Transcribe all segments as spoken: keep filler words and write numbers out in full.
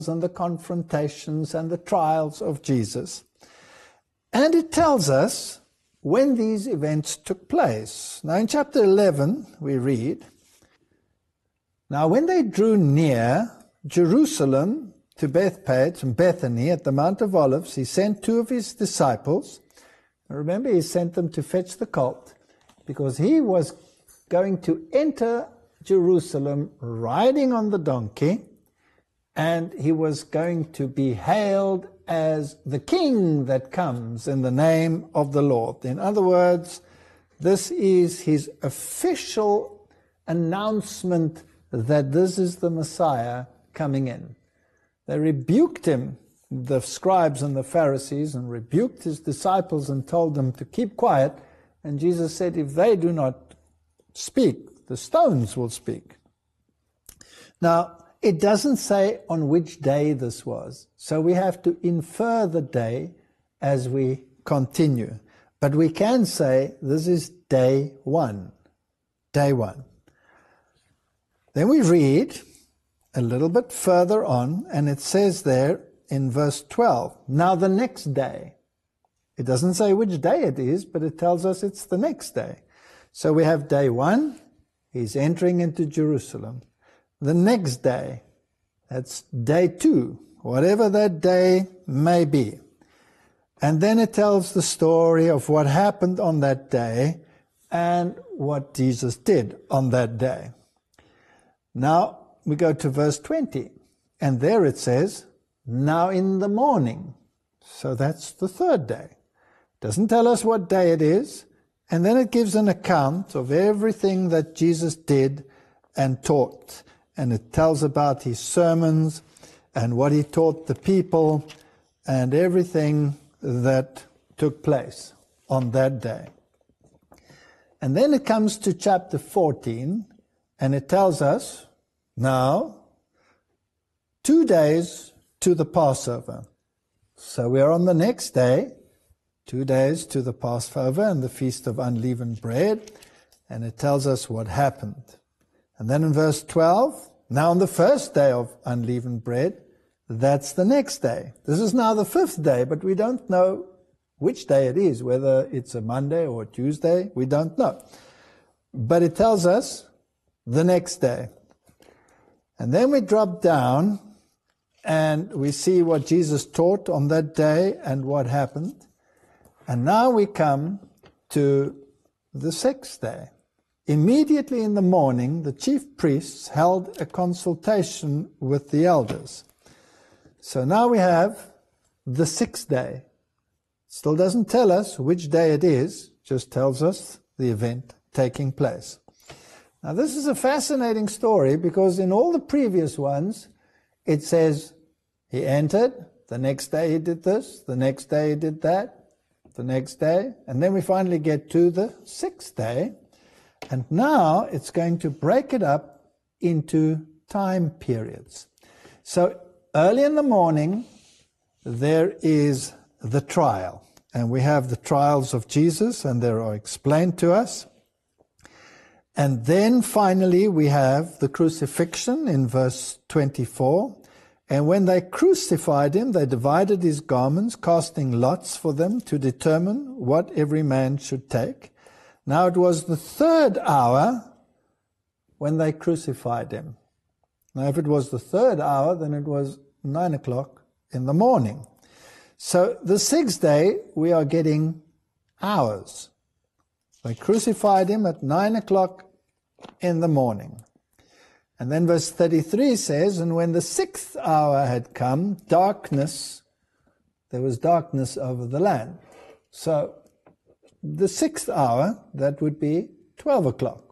and the confrontations and the trials of Jesus. And it tells us when these events took place. Now in chapter eleven we read, "Now when they drew near Jerusalem to Bethphage and Bethany at the Mount of Olives, he sent two of his disciples." Remember, he sent them to fetch the colt because he was going to enter Jerusalem riding on the donkey, and he was going to be hailed as the king that comes in the name of the Lord. In other words, this is his official announcement that this is the Messiah coming in. They rebuked him, the scribes and the Pharisees, and rebuked his disciples and told them to keep quiet. And Jesus said, if they do not speak, the stones will speak. Now, it doesn't say on which day this was, so we have to infer the day as we continue. But we can say this is day one. Day one. Then we read a little bit further on, and it says there in verse twelve, "Now the next day." It doesn't say which day it is, but it tells us it's the next day. So we have day one, he's entering into Jerusalem. The next day, that's day two, whatever that day may be. And then it tells the story of what happened on that day and what Jesus did on that day. Now we go to verse twenty, and there it says, "Now in the morning." So that's the third day. Doesn't tell us what day it is, and then it gives an account of everything that Jesus did and taught. And it tells about his sermons and what he taught the people and everything that took place on that day. And then it comes to chapter fourteen, and it tells us, now, two days to the Passover. So we are on the next day, two days to the Passover and the Feast of Unleavened Bread, and it tells us what happened. And then in verse twelve, now on the first day of unleavened bread, that's the next day. This is now the fifth day, but we don't know which day it is, whether it's a Monday or a Tuesday, we don't know. But it tells us the next day. And then we drop down and we see what Jesus taught on that day and what happened. And now we come to the sixth day. Immediately in the morning, the chief priests held a consultation with the elders. So now we have the sixth day. Still doesn't tell us which day it is, just tells us the event taking place. Now this is a fascinating story because in all the previous ones, it says he entered, the next day he did this, the next day he did that, the next day, and then we finally get to the sixth day. And now it's going to break it up into time periods. So early in the morning, there is the trial. And we have the trials of Jesus, and they are explained to us. And then finally we have the crucifixion in verse twenty-four. And when they crucified him, they divided his garments, casting lots for them to determine what every man should take. Now it was the third hour when they crucified him. Now if it was the third hour, then it was nine o'clock in the morning. So the sixth day, we are getting hours. They crucified him at nine o'clock in the morning. And then verse thirty-three says, and when the sixth hour had come, darkness, there was darkness over the land. So the sixth hour, that would be twelve o'clock.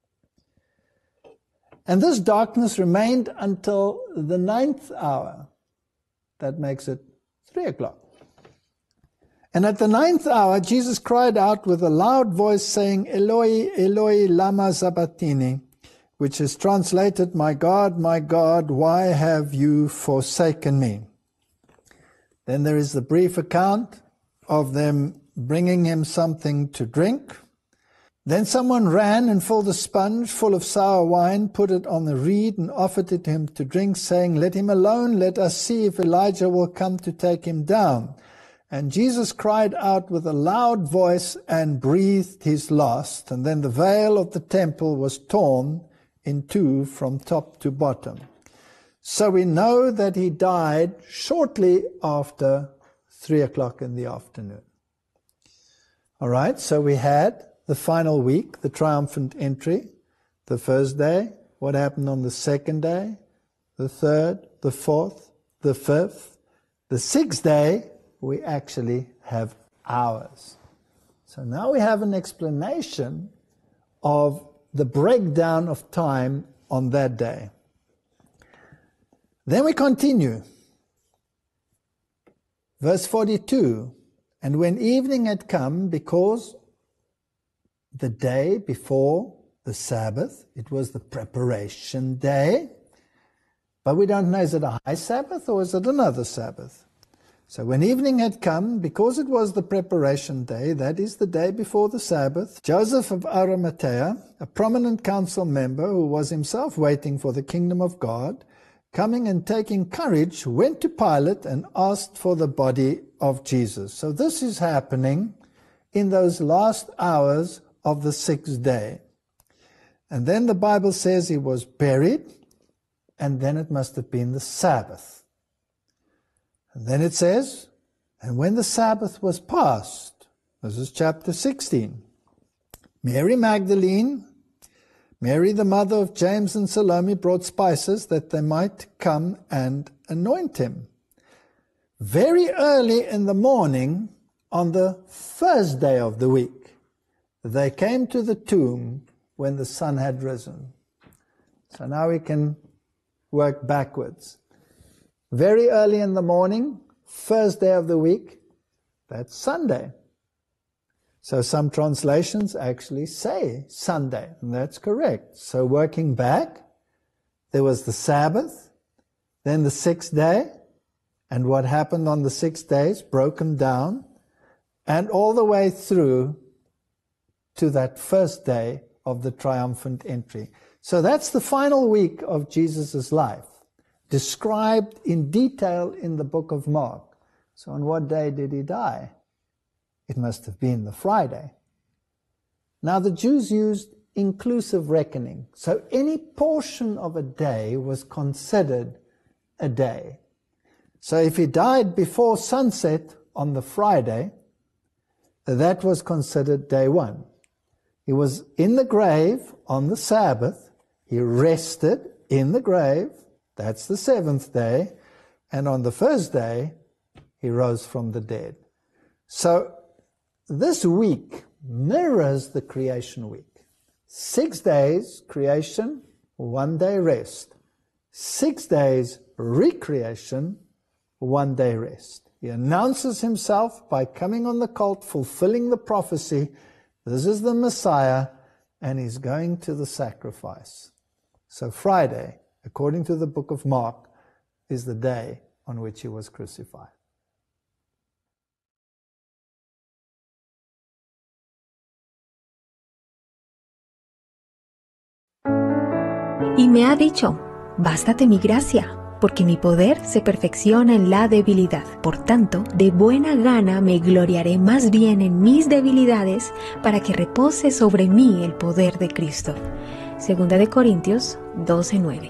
And this darkness remained until the ninth hour. That makes it three o'clock. And at the ninth hour, Jesus cried out with a loud voice, saying, Eloi, Eloi, lama sabachthani, which is translated, my God, my God, why have you forsaken me? Then there is the brief account of them bringing him something to drink. Then someone ran and filled a sponge full of sour wine, put it on the reed, and offered it to him to drink, saying, "Let him alone, let us see if Elijah will come to take him down." And Jesus cried out with a loud voice and breathed his last. And then the veil of the temple was torn in two from top to bottom. So we know that he died shortly after three o'clock in the afternoon. All right, so we had the final week, the triumphant entry, the first day. What happened on the second day, the third, the fourth, the fifth, the sixth day? We actually have hours. So now we have an explanation of the breakdown of time on that day. Then we continue. Verse forty-two, and when evening had come, because the day before the Sabbath, it was the preparation day, but we don't know, is it a high Sabbath or is it another Sabbath? So when evening had come, because it was the preparation day, that is the day before the Sabbath, Joseph of Arimathea, a prominent council member who was himself waiting for the kingdom of God, coming and taking courage, went to Pilate and asked for the body of Jesus. So this is happening in those last hours of the sixth day. And then the Bible says he was buried, and then it must have been the Sabbath. And then it says, and when the Sabbath was past, this is chapter sixteen, Mary Magdalene, Mary the mother of James and Salome, brought spices that they might come and anoint him. Very early in the morning, on the first day of the week, they came to the tomb when the sun had risen. So now we can work backwards. Very early in the morning, first day of the week, that's Sunday. So some translations actually say Sunday, and that's correct. So working back, there was the Sabbath, then the sixth day, and what happened on the six days, broken down, and all the way through to that first day of the triumphant entry. So that's the final week of Jesus' life, described in detail in the book of Mark. So on what day did he die? It must have been the Friday. Now the Jews used inclusive reckoning, so any portion of a day was considered a day. So if he died before sunset on the Friday, that was considered day one. He was in the grave on the Sabbath, he rested in the grave, that's the seventh day, and on the first day, he rose from the dead. So this week mirrors the creation week. Six days creation, one day rest. Six days recreation, one day rest. He announces himself by coming on the colt, fulfilling the prophecy. This is the Messiah, and he's going to the sacrifice. So Friday, according to the book of Mark, is the day on which he was crucified. Y me ha dicho, bástate mi gracia, porque mi poder se perfecciona en la debilidad. Por tanto, de buena gana me gloriaré más bien en mis debilidades, para que repose sobre mí el poder de Cristo. Segunda de Corintios doce nueve.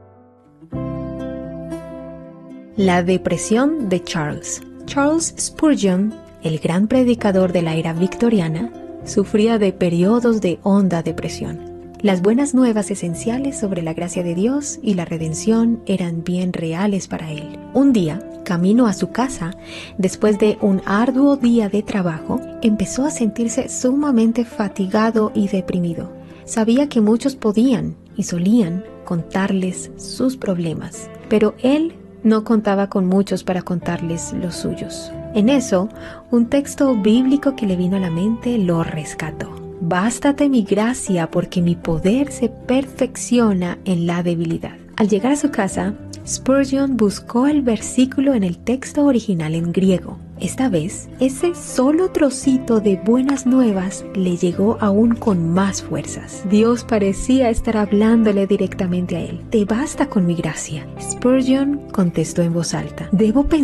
La depresión de Charles. Charles Spurgeon, el gran predicador de la era victoriana, sufría de periodos de honda depresión. Las buenas nuevas esenciales sobre la gracia de Dios y la redención eran bien reales para él. Un día, camino a su casa, después de un arduo día de trabajo, empezó a sentirse sumamente fatigado y deprimido. Sabía que muchos podían y solían contarles sus problemas, pero él no contaba con muchos para contarles los suyos. En eso, un texto bíblico que le vino a la mente lo rescató. Bástate mi gracia, porque mi poder se perfecciona en la debilidad. Al llegar a su casa, Spurgeon buscó el versículo en el texto original en griego. Esta vez, ese solo trocito de buenas nuevas le llegó aún con más fuerzas. Dios parecía estar hablándole directamente a él. «Te basta con mi gracia». Spurgeon contestó en voz alta: «Debo pensar